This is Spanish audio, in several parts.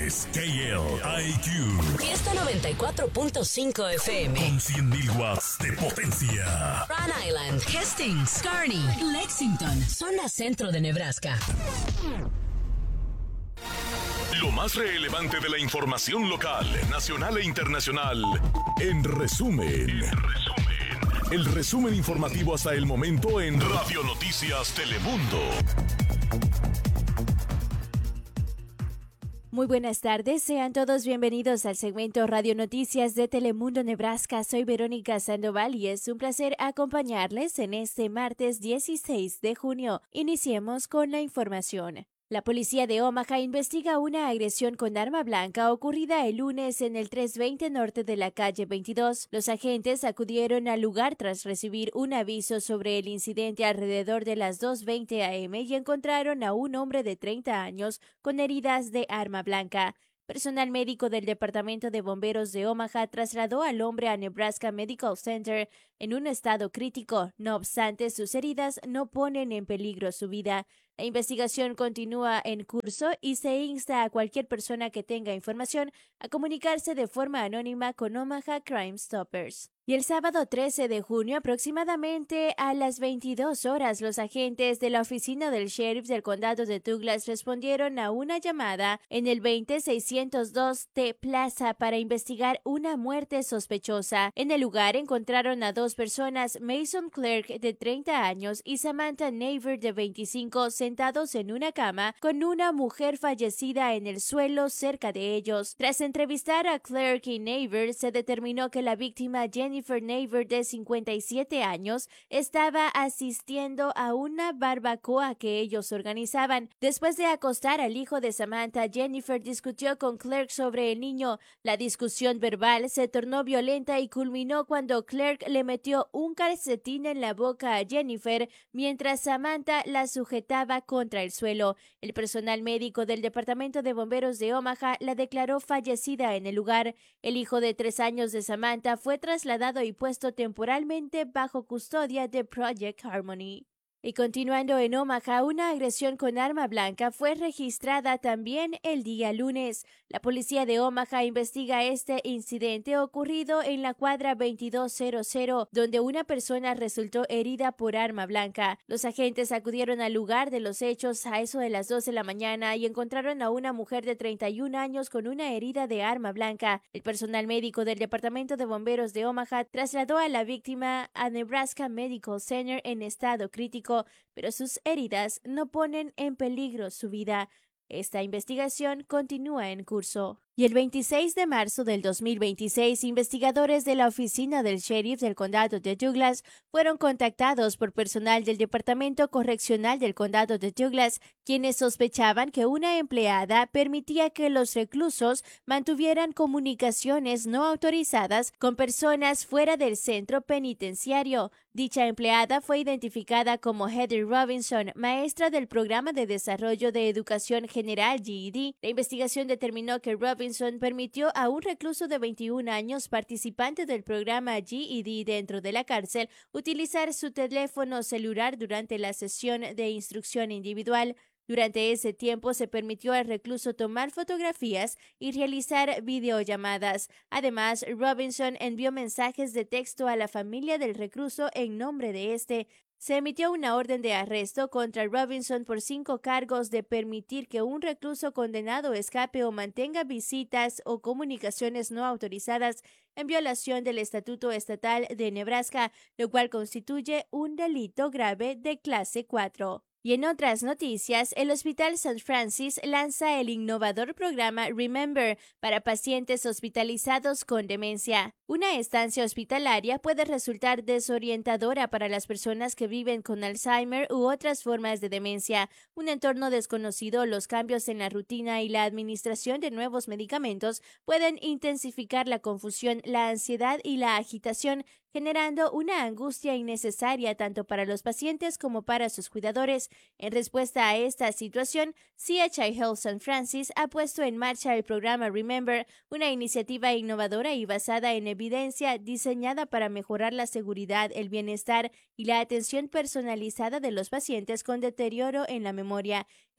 es KLIQ. Fiesta 94.5 FM. Con 100.000 watts de potencia. Rhode Island, Hastings, Kearney, Lexington, zona centro de Nebraska. Lo más relevante de la información local, nacional e internacional, en resumen. El resumen informativo hasta el momento en Radio Noticias Telemundo. Muy buenas tardes, sean todos bienvenidos al segmento Radio Noticias de Telemundo Nebraska. Soy Verónica Sandoval y es un placer acompañarles en este martes 16 de junio. Iniciemos con la información. La policía de Omaha investiga una agresión con arma blanca ocurrida el lunes en el 320 norte de la calle 22. Los agentes acudieron al lugar tras recibir un aviso sobre el incidente alrededor de las 2:20 a.m. y encontraron a un hombre de 30 años con heridas de arma blanca. Personal médico del Departamento de Bomberos de Omaha trasladó al hombre a Nebraska Medical Center en un estado crítico. No obstante, sus heridas no ponen en peligro su vida. La investigación continúa en curso y se insta a cualquier persona que tenga información a comunicarse de forma anónima con Omaha Crime Stoppers. Y el sábado 13 de junio, aproximadamente a las 22 horas, los agentes de la oficina del sheriff del condado de Douglas respondieron a una llamada en el 20602 T Plaza para investigar una muerte sospechosa. En el lugar encontraron a dos personas, Mason Clark de 30 años y Samantha Naver de 25, sentados en una cama con una mujer fallecida en el suelo cerca de ellos. Tras entrevistar a Clark y Naver, se determinó que la víctima Jennifer Naver, de 57 años, estaba asistiendo a una barbacoa que ellos organizaban. Después de acostar al hijo de Samantha, Jennifer discutió con Clark sobre el niño. La discusión verbal se tornó violenta y culminó cuando Clark le metió un calcetín en la boca a Jennifer mientras Samantha la sujetaba contra el suelo. El personal médico del Departamento de Bomberos de Omaha la declaró fallecida en el lugar. El hijo de 3 años de Samantha fue trasladado y puesto temporalmente bajo custodia de Project Harmony. Y continuando en Omaha, una agresión con arma blanca fue registrada también el día lunes. La policía de Omaha investiga este incidente ocurrido en la cuadra 2200, donde una persona resultó herida por arma blanca. Los agentes acudieron al lugar de los hechos a eso de las 2 de la mañana y encontraron a una mujer de 31 años con una herida de arma blanca. El personal médico del Departamento de Bomberos de Omaha trasladó a la víctima a Nebraska Medical Center en estado crítico, pero sus heridas no ponen en peligro su vida. Esta investigación continúa en curso. Y el 26 de marzo del 2026, investigadores de la oficina del sheriff del condado de Douglas fueron contactados por personal del Departamento Correccional del condado de Douglas, quienes sospechaban que una empleada permitía que los reclusos mantuvieran comunicaciones no autorizadas con personas fuera del centro penitenciario. Dicha empleada fue identificada como Heather Robinson, maestra del Programa de Desarrollo de Educación General GED. La investigación determinó que Robinson permitió a un recluso de 21 años, participante del programa GED dentro de la cárcel, utilizar su teléfono celular durante la sesión de instrucción individual. Durante ese tiempo se permitió al recluso tomar fotografías y realizar videollamadas. Además, Robinson envió mensajes de texto a la familia del recluso en nombre de este. Se emitió una orden de arresto contra Robinson por 5 cargos de permitir que un recluso condenado escape o mantenga visitas o comunicaciones no autorizadas en violación del Estatuto Estatal de Nebraska, lo cual constituye un delito grave de clase 4. Y en otras noticias, el Hospital St. Francis lanza el innovador programa Remember para pacientes hospitalizados con demencia. Una estancia hospitalaria puede resultar desorientadora para las personas que viven con Alzheimer u otras formas de demencia. Un entorno desconocido, los cambios en la rutina y la administración de nuevos medicamentos pueden intensificar la confusión, la ansiedad y la agitación, generando una angustia innecesaria tanto para los pacientes como para sus cuidadores. En respuesta a esta situación, CHI Health St. Francis ha puesto en marcha el programa Remember, una iniciativa innovadora y basada en evidencia diseñada para mejorar la seguridad, el bienestar y la atención personalizada de los pacientes con deterioro en la memoria.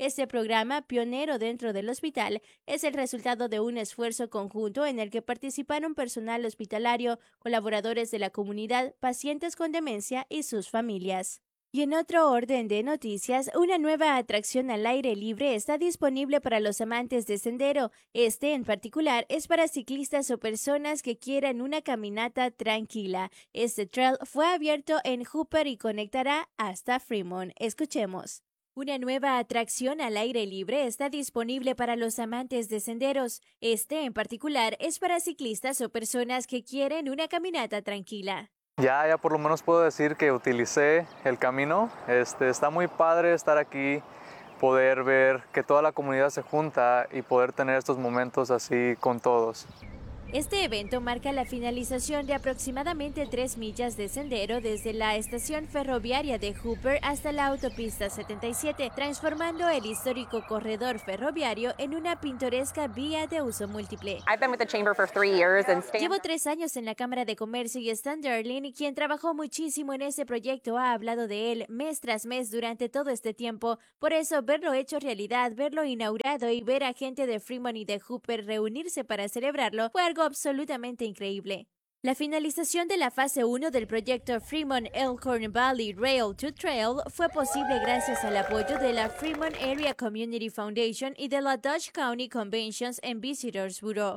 Este programa, pionero dentro del hospital, es el resultado de un esfuerzo conjunto en el que participaron personal hospitalario, colaboradores de la comunidad, pacientes con demencia y sus familias. Y en otro orden de noticias, una nueva atracción al aire libre está disponible para los amantes de sendero. Este, en particular, es para ciclistas o personas que quieran una caminata tranquila. Este trail fue abierto en Hooper y conectará hasta Fremont. Escuchemos. Una nueva atracción al aire libre está disponible para los amantes de senderos. Este, en particular, es para ciclistas o personas que quieren una caminata tranquila. Ya por lo menos puedo decir que utilicé el camino. Está muy padre estar aquí, poder ver que toda la comunidad se junta y poder tener estos momentos así con todos. Este evento marca la finalización de aproximadamente 3 millas de sendero desde la estación ferroviaria de Hooper hasta la autopista 77, transformando el histórico corredor ferroviario en una pintoresca vía de uso múltiple. Llevo 3 años en la Cámara de Comercio y Stan Derlin, quien trabajó muchísimo en este proyecto, ha hablado de él mes tras mes durante todo este tiempo. Por eso, verlo hecho realidad, verlo inaugurado y ver a gente de Fremont y de Hooper reunirse para celebrarlo fue algo absolutamente increíble. La finalización de la fase 1 del proyecto Fremont Elkhorn Valley Rail to Trail fue posible gracias al apoyo de la Fremont Area Community Foundation y de la Dodge County Conventions and Visitors Bureau.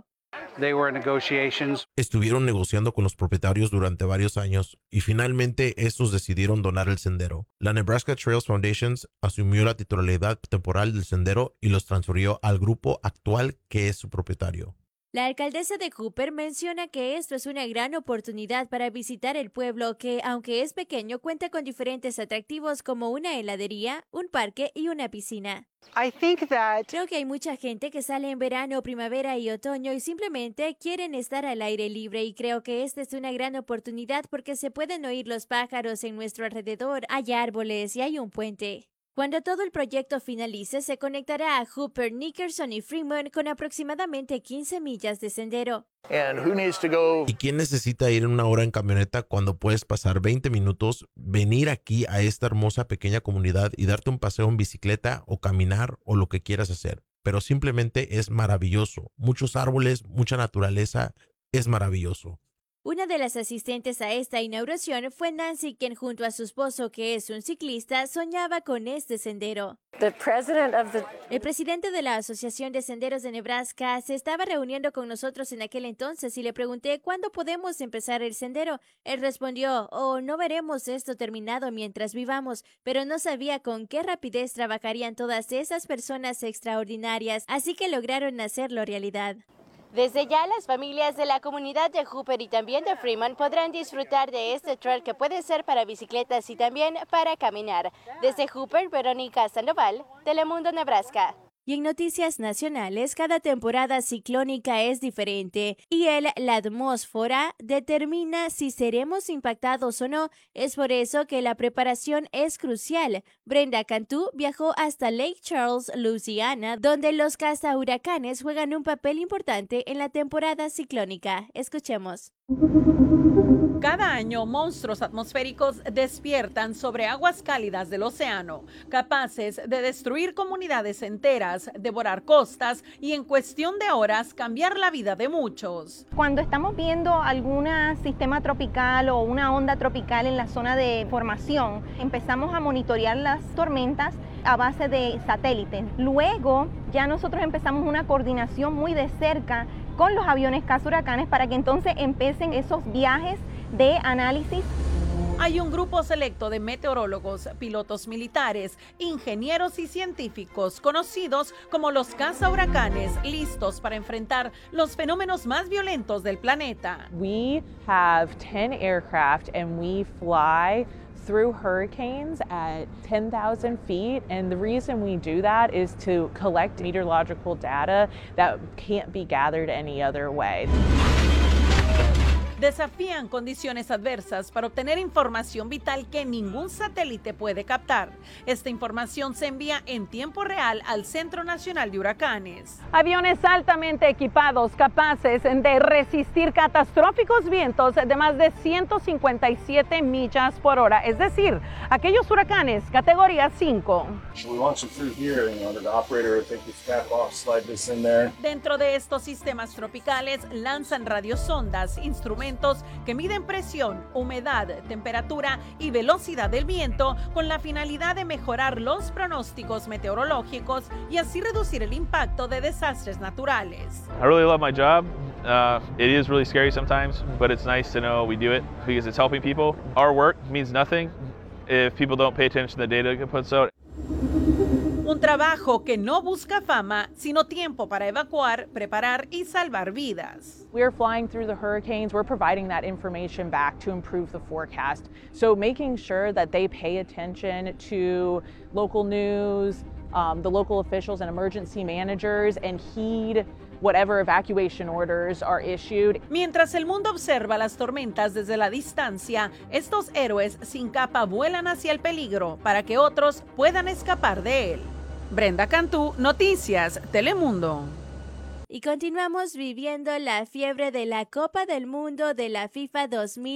Estuvieron negociando con los propietarios durante varios años y finalmente estos decidieron donar el sendero. La Nebraska Trails Foundation asumió la titularidad temporal del sendero y los transfirió al grupo actual que es su propietario. La alcaldesa de Hooper menciona que esto es una gran oportunidad para visitar el pueblo que, aunque es pequeño, cuenta con diferentes atractivos como una heladería, un parque y una piscina. Creo que hay mucha gente que sale en verano, primavera y otoño y simplemente quieren estar al aire libre, y creo que esta es una gran oportunidad porque se pueden oír los pájaros en nuestro alrededor, hay árboles y hay un puente. Cuando todo el proyecto finalice, se conectará a Hooper, Nickerson y Fremont con aproximadamente 15 millas de sendero. ¿Y quién necesita ir en una hora en camioneta cuando puedes pasar 20 minutos, venir aquí a esta hermosa pequeña comunidad y darte un paseo en bicicleta o caminar o lo que quieras hacer? Pero simplemente es maravilloso. Muchos árboles, mucha naturaleza, es maravilloso. Una de las asistentes a esta inauguración fue Nancy, quien junto a su esposo, que es un ciclista, soñaba con este sendero. El presidente de la Asociación de Senderos de Nebraska se estaba reuniendo con nosotros en aquel entonces y le pregunté ¿cuándo podemos empezar el sendero? Él respondió, no veremos esto terminado mientras vivamos, pero no sabía con qué rapidez trabajarían todas esas personas extraordinarias, así que lograron hacerlo realidad. Desde ya, las familias de la comunidad de Hooper y también de Fremont podrán disfrutar de este trail que puede ser para bicicletas y también para caminar. Desde Hooper, Verónica Sandoval, Telemundo, Nebraska. Y en noticias nacionales, cada temporada ciclónica es diferente y la atmósfera determina si seremos impactados o no. Es por eso que la preparación es crucial. Brenda Cantú viajó hasta Lake Charles, Louisiana, donde los cazahuracanes juegan un papel importante en la temporada ciclónica. Escuchemos. Cada año, monstruos atmosféricos despiertan sobre aguas cálidas del océano, capaces de destruir comunidades enteras, devorar costas y en cuestión de horas cambiar la vida de muchos. Cuando estamos viendo algún sistema tropical o una onda tropical en la zona de formación, empezamos a monitorear las tormentas a base de satélites. Luego, ya nosotros empezamos una coordinación muy de cerca con los aviones cazahuracanes para que entonces empiecen esos viajes de análisis. Hay un grupo selecto de meteorólogos, pilotos militares, ingenieros y científicos conocidos como los cazahuracanes, listos para enfrentar los fenómenos más violentos del planeta. We have 10 aircraft and we fly through hurricanes at 10,000 feet, and the reason we do that is to collect meteorological data that can't be gathered any other way. desafían condiciones adversas para obtener información vital que ningún satélite puede captar. Esta información se envía en tiempo real al Centro Nacional de Huracanes. Aviones altamente equipados capaces de resistir catastróficos vientos de más de 157 millas por hora, es decir, aquellos huracanes categoría 5. Dentro de estos sistemas tropicales lanzan radiosondas, instrumentos que miden presión, humedad, temperatura y velocidad del viento con la finalidad de mejorar los pronósticos meteorológicos y así reducir el impacto de desastres naturales. I really love my job. It is really scary sometimes, but it's nice to know we do it because it's helping people. Our work means nothing if people don't pay attention to the data it puts out. Un trabajo que no busca fama, sino tiempo para evacuar, preparar y salvar vidas. We're flying through the hurricanes. We're providing that information back to improve the forecast. So making sure that they pay attention to local news, the local officials and emergency managers, and heed whatever evacuation orders are issued. Mientras el mundo observa las tormentas desde la distancia, estos héroes sin capa vuelan hacia el peligro para que otros puedan escapar de él. Brenda Cantú, Noticias, Telemundo. Y continuamos viviendo la fiebre de la Copa del Mundo de la FIFA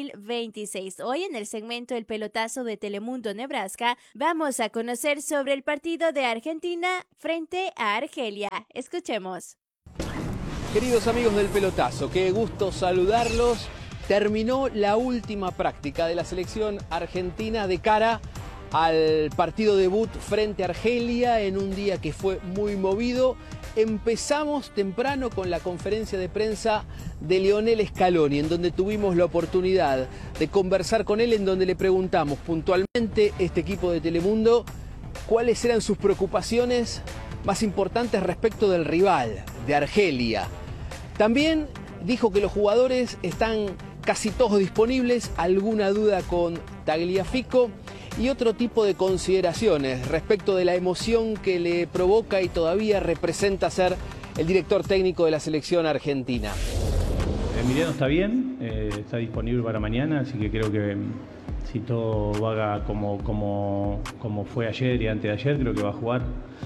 2026. Hoy en el segmento El Pelotazo de Telemundo Nebraska vamos a conocer sobre el partido de Argentina frente a Argelia. Escuchemos. Queridos amigos del Pelotazo, qué gusto saludarlos. Terminó la última práctica de la selección argentina de cara al partido debut frente a Argelia en un día que fue muy movido. Empezamos temprano con la conferencia de prensa de Lionel Scaloni, en donde tuvimos la oportunidad de conversar con él, en donde le preguntamos puntualmente, este equipo de Telemundo, cuáles eran sus preocupaciones más importantes respecto del rival, de Argelia. También dijo que los jugadores están casi todos disponibles, alguna duda con Tagliafico y otro tipo de consideraciones respecto de la emoción que le provoca y todavía representa ser el director técnico de la selección argentina. Emiliano está bien, está disponible para mañana, así que creo que si todo va como fue ayer y antes de ayer, creo que va a jugar.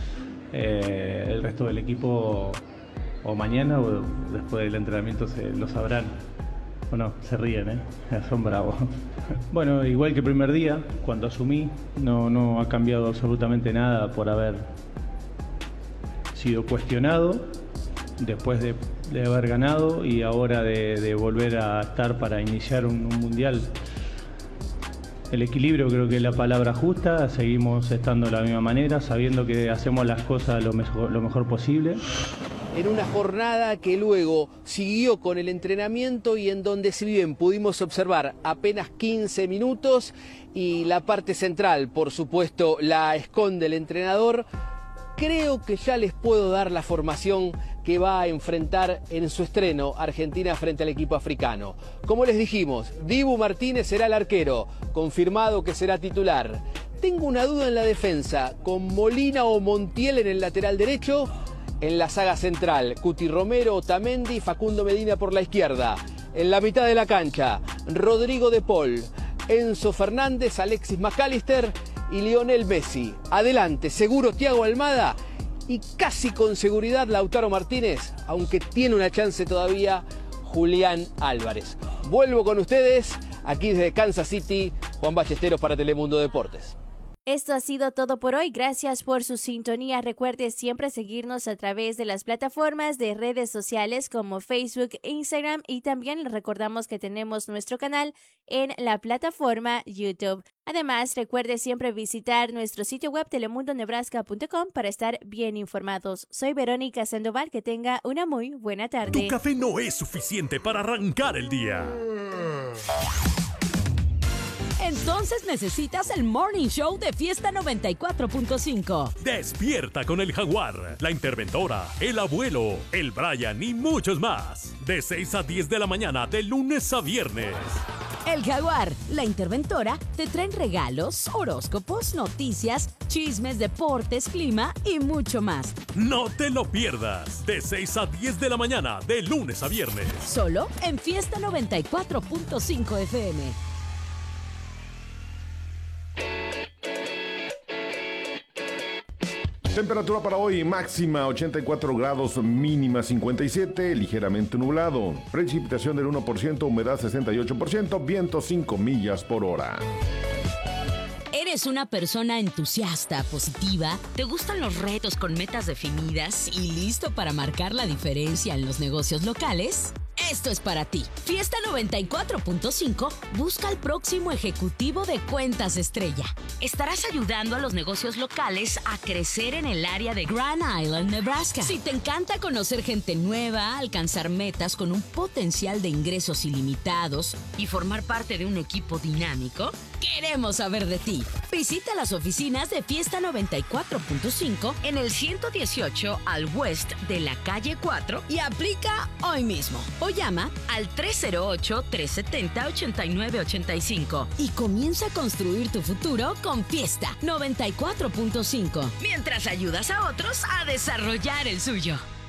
El resto del equipo o mañana o después del entrenamiento lo sabrán. Bueno, se ríen, son bravos. Bueno, igual que el primer día, cuando asumí, no ha cambiado absolutamente nada por haber sido cuestionado después de haber ganado y ahora de volver a estar para iniciar un mundial. El equilibrio creo que es la palabra justa, seguimos estando de la misma manera, sabiendo que hacemos las cosas lo mejor posible. En una jornada que luego siguió con el entrenamiento y en donde, si bien pudimos observar apenas 15 minutos y la parte central, por supuesto, la esconde el entrenador, creo que ya les puedo dar la formación que va a enfrentar en su estreno Argentina frente al equipo africano. Como les dijimos, Dibu Martínez será el arquero, confirmado que será titular. Tengo una duda en la defensa, con Molina o Montiel en el lateral derecho. En la saga central, Cuti Romero, Otamendi, Facundo Medina por la izquierda. En la mitad de la cancha, Rodrigo de Paul, Enzo Fernández, Alexis McAllister y Lionel Messi. Adelante, seguro Thiago Almada y casi con seguridad Lautaro Martínez, aunque tiene una chance todavía Julián Álvarez. Vuelvo con ustedes aquí desde Kansas City, Juan Ballesteros para Telemundo Deportes. Esto ha sido todo por hoy. Gracias por su sintonía. Recuerde siempre seguirnos a través de las plataformas de redes sociales como Facebook e Instagram, y también les recordamos que tenemos nuestro canal en la plataforma YouTube. Además, recuerde siempre visitar nuestro sitio web telemundonebraska.com para estar bien informados. Soy Verónica Sandoval. Que tenga una muy buena tarde. Tu café no es suficiente para arrancar el día. Entonces necesitas el Morning Show de Fiesta 94.5. Despierta con el Jaguar, la Interventora, el Abuelo, el Brian y muchos más. De 6 a 10 de la mañana, de lunes a viernes. El Jaguar, la interventora, te traen regalos, horóscopos, noticias, chismes, deportes, clima y mucho más. No te lo pierdas, de 6 a 10 de la mañana, de lunes a viernes. Solo en Fiesta 94.5 FM. Temperatura para hoy, máxima 84 grados, mínima 57, ligeramente nublado. Precipitación del 1%, humedad 68%, viento 5 millas por hora. ¿Eres una persona entusiasta, positiva? ¿Te gustan los retos con metas definidas y listo para marcar la diferencia en los negocios locales? Esto es para ti. Fiesta 94.5 busca al próximo ejecutivo de Cuentas Estrella. Estarás ayudando a los negocios locales a crecer en el área de Grand Island, Nebraska. Si te encanta conocer gente nueva, alcanzar metas con un potencial de ingresos ilimitados y formar parte de un equipo dinámico, queremos saber de ti. Visita las oficinas de Fiesta 94.5 en el 118 al West de la calle 4 y aplica hoy mismo. O llama al 308-370-8985 y comienza a construir tu futuro con Fiesta 94.5, mientras ayudas a otros a desarrollar el suyo.